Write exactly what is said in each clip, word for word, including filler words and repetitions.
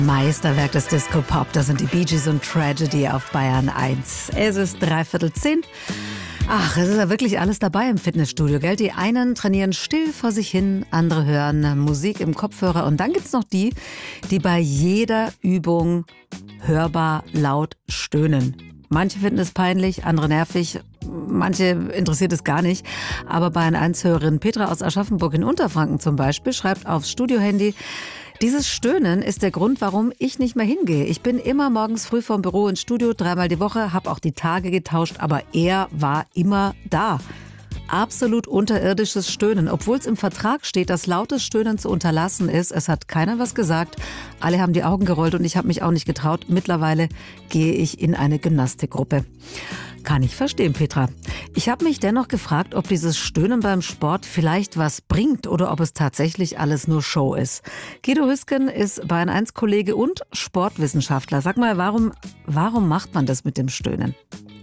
Meisterwerk des Disco-Pop, das sind die Bee Gees und Tragedy auf Bayern eins. Es ist dreiviertel zehn. Ach, es ist ja wirklich alles dabei im Fitnessstudio, gell? Die einen trainieren still vor sich hin, andere hören Musik im Kopfhörer und dann gibt's noch die, die bei jeder Übung hörbar laut stöhnen. Manche finden es peinlich, andere nervig, manche interessiert es gar nicht. Aber Bayern eins-Hörerin Petra aus Aschaffenburg in Unterfranken zum Beispiel schreibt aufs Studiohandy: Dieses Stöhnen ist der Grund, warum ich nicht mehr hingehe. Ich bin immer morgens früh vom Büro ins Studio, dreimal die Woche, habe auch die Tage getauscht, aber er war immer da. Absolut unterirdisches Stöhnen, obwohl es im Vertrag steht, dass lautes Stöhnen zu unterlassen ist. Es hat keiner was gesagt. Alle haben die Augen gerollt und ich habe mich auch nicht getraut. Mittlerweile gehe ich in eine Gymnastikgruppe. Kann ich verstehen, Petra. Ich habe mich dennoch gefragt, ob dieses Stöhnen beim Sport vielleicht was bringt oder ob es tatsächlich alles nur Show ist. Guido Hüsken ist Bayern eins Kollege und Sportwissenschaftler. Sag mal, warum, warum macht man das mit dem Stöhnen?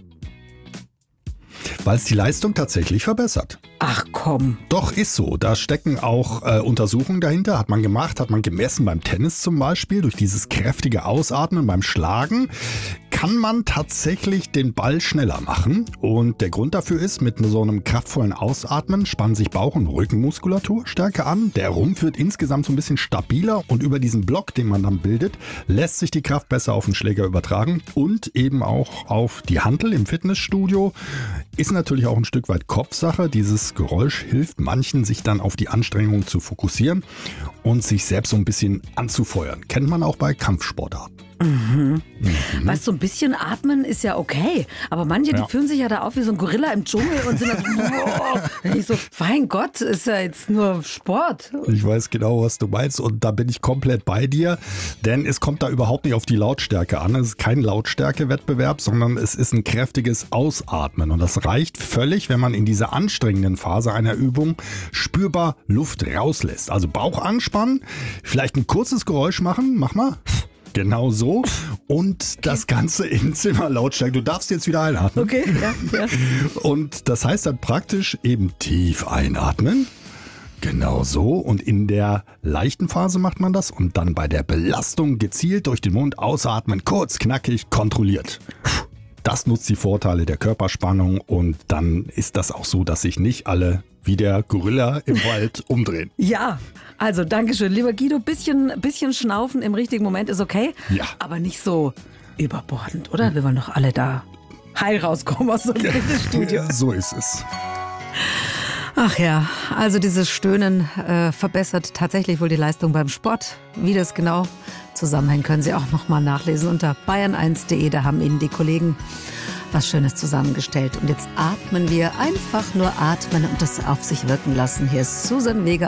Weil es die Leistung tatsächlich verbessert. Ach komm. Doch, ist so. Da stecken auch äh, Untersuchungen dahinter. Hat man gemacht, hat man gemessen beim Tennis zum Beispiel. Durch dieses kräftige Ausatmen beim Schlagen kann man tatsächlich den Ball schneller machen. Und der Grund dafür ist, mit so einem kraftvollen Ausatmen spannen sich Bauch- und Rückenmuskulatur stärker an. Der Rumpf wird insgesamt so ein bisschen stabiler und über diesen Block, den man dann bildet, lässt sich die Kraft besser auf den Schläger übertragen und eben auch auf die Hantel im Fitnessstudio. Ist natürlich auch ein Stück weit Kopfsache. Dieses Geräusch hilft manchen, sich dann auf die Anstrengung zu fokussieren und sich selbst so ein bisschen anzufeuern. Kennt man auch bei Kampfsportarten. Mhm. Mhm. Weißt du, so ein bisschen atmen ist ja okay, aber manche, Ja. die fühlen sich ja da auf wie so ein Gorilla im Dschungel und sind dann so, wow. Ich so, mein Gott, ist ja jetzt nur Sport. Ich weiß genau, was du meinst und da bin ich komplett bei dir, denn es kommt da überhaupt nicht auf die Lautstärke an. Es ist kein Lautstärkewettbewerb, sondern es ist ein kräftiges Ausatmen und das reicht völlig, wenn man in dieser anstrengenden Phase einer Übung spürbar Luft rauslässt. Also Bauch anspannen, vielleicht ein kurzes Geräusch machen, mach mal. Genau so. Und das Ganze in Zimmerlautstärke. Du darfst jetzt wieder einatmen. Okay, ja, ja. Und das heißt dann praktisch eben tief einatmen. Genau so. Und in der leichten Phase macht man das. Und dann bei der Belastung gezielt durch den Mund ausatmen. Kurz, knackig, kontrolliert. Das nutzt die Vorteile der Körperspannung. Und dann ist das auch so, dass sich nicht alle wie der Gorilla im Wald umdrehen. Ja, also Dankeschön. Lieber Guido, bisschen, bisschen schnaufen im richtigen Moment ist okay, Ja. aber nicht so überbordend, oder? Wir wollen doch alle da heil rauskommen aus so einem Fitnessstudio. So ist es. Ach ja, also dieses Stöhnen äh, verbessert tatsächlich wohl die Leistung beim Sport. Wie das genau zusammenhängt, können Sie auch nochmal nachlesen unter bayern eins punkt de. Da haben Ihnen die Kollegen was Schönes zusammengestellt. Und jetzt atmen wir einfach nur atmen und das auf sich wirken lassen. Hier ist Susan Vega.